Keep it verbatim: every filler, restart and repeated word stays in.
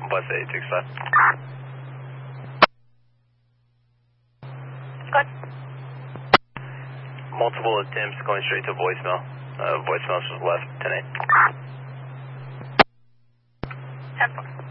Bus eight six five. Good. Multiple attempts going straight to voicemail. Uh, voicemail's left ten eight. ten four.